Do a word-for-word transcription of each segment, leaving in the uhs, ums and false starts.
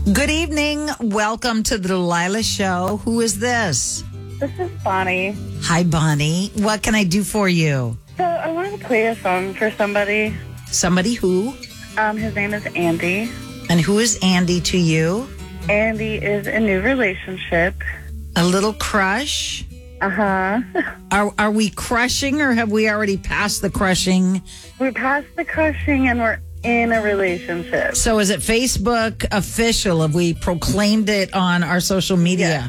Good evening. Welcome to the Delilah Show. Who is this? This is Bonnie. Hi, Bonnie. What can I do for you? So I wanted to play a song for somebody. Somebody who? Um, his name is Andy. And who is Andy to you? Andy is a new relationship. A little crush? Uh-huh. Are are we crushing or have we already passed the crushing? We're past the crushing and we're in a relationship. So is it Facebook official? Have we proclaimed it on our social media?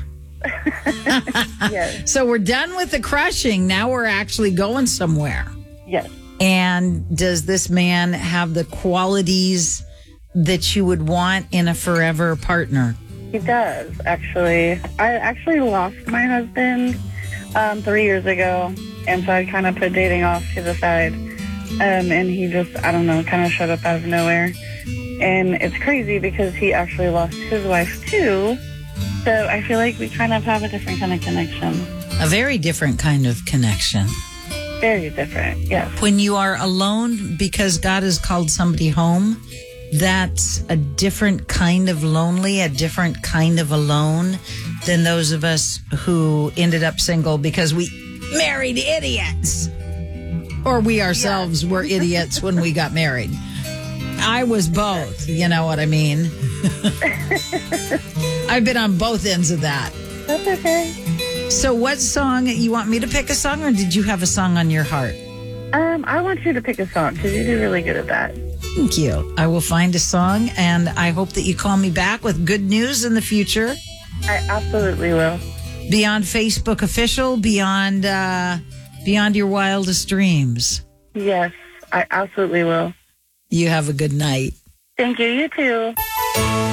Yes. So we're done with the crushing. Now we're actually going somewhere. Yes. And does this man have the qualities that you would want in a forever partner? He does, actually. I actually lost my husband um, three years ago, and so I kind of put dating off to the side. Um, and he just, I don't know, kind of showed up out of nowhere. And it's crazy because he actually lost his wife, too. So I feel like we kind of have a different kind of connection. A very different kind of connection. Very different, yes. When you are alone because God has called somebody home, that's a different kind of lonely, a different kind of alone than those of us who ended up single because we married idiots. Or we ourselves yeah. were idiots when we got married. I was both, you know what I mean? I've been on both ends of that. That's okay. So what song, you want me to pick a song or did you have a song on your heart? Um, I want you to pick a song because you do really good at that. Thank you. I will find a song and I hope that you call me back with good news in the future. I absolutely will. Beyond Facebook official, beyond uh, beyond your wildest dreams. Yes, I absolutely will. You have a good night. Thank you. You too.